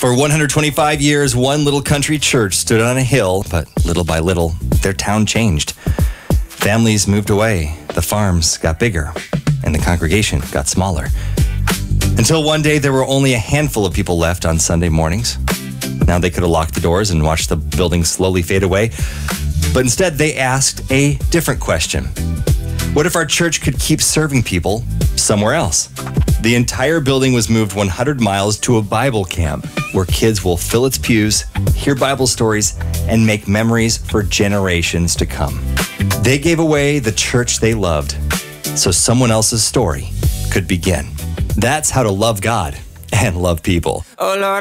For 125 years, one little country church stood on a hill, but little by little, their town changed. Families moved away, the farms got bigger, and the congregation got smaller. Until one day, there were only a handful of people left on Sunday mornings. Now they could have locked the doors and watched the building slowly fade away. But instead, they asked a different question. What if our church could keep serving people somewhere else? The entire building was moved 100 miles to a Bible camp where kids will fill its pews, hear Bible stories, and make memories for generations to come. They gave away the church they loved so someone else's story could begin. That's how to love God and love people. Oh Lord.